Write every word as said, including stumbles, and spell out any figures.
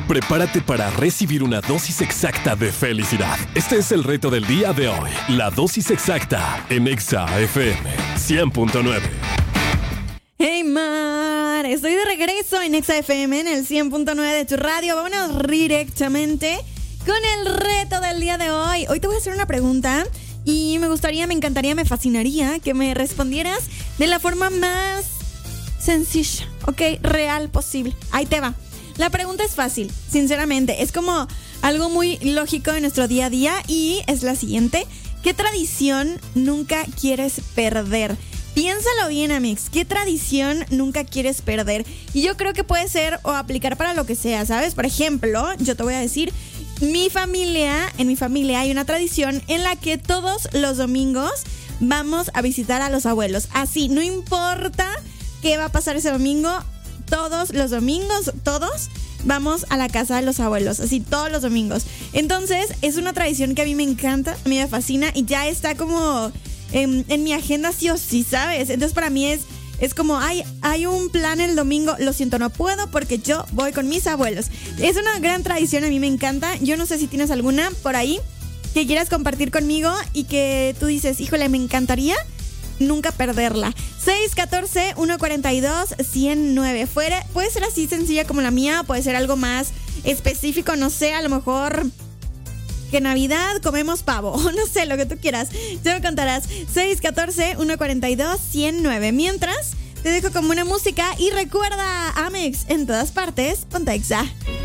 Prepárate para recibir una dosis exacta de felicidad. Este es el reto del día de hoy. La dosis exacta en Exa F M cien punto nueve. Hey Mar, estoy de regreso en Exa F M en el cien punto nueve de tu radio. Vámonos directamente con el reto del día de hoy. Hoy te voy a hacer una pregunta y me gustaría, me encantaría, me fascinaría que me respondieras de la forma más sencilla, ¿ok? Real posible. Ahí te va. La pregunta es fácil, sinceramente. Es como algo muy lógico en nuestro día a día y es la siguiente. ¿Qué tradición nunca quieres perder? Piénsalo bien, Amix. ¿Qué tradición nunca quieres perder? Y yo creo que puede ser o aplicar para lo que sea, ¿sabes? Por ejemplo, yo te voy a decir, mi familia, en mi familia hay una tradición en la que todos los domingos vamos a visitar a los abuelos. Así, no importa qué va a pasar ese domingo, todos los domingos, todos vamos a la casa de los abuelos, así todos los domingos. Entonces, es una tradición que a mí me encanta, a mí me fascina y ya está como en, en mi agenda sí o sí, ¿sabes? Entonces, para mí es, es como, hay, hay un plan el domingo, lo siento, no puedo porque yo voy con mis abuelos. Es una gran tradición, a mí me encanta. Yo no sé si tienes alguna por ahí que quieras compartir conmigo y que tú dices, híjole, me encantaría nunca perderla. seis uno cuatro, uno cuatro dos, cero nueve. Fuera, puede ser así sencilla como la mía, puede ser algo más específico, no sé, a lo mejor que Navidad comemos pavo, no sé, lo que tú quieras. Ya me contarás. seis uno cuatro, uno cuatro dos, cero nueve. Mientras, te dejo como una música y recuerda, Amex, en todas partes, ponte Exa.